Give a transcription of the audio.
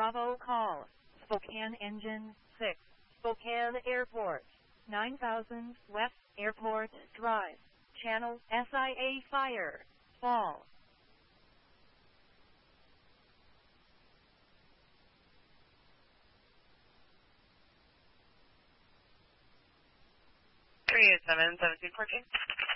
Bravo call. Spokane Engine 6. Spokane Airport. 9000 West Airport Drive. Channel SIA Fire. Fall. Three 8 7 17 14.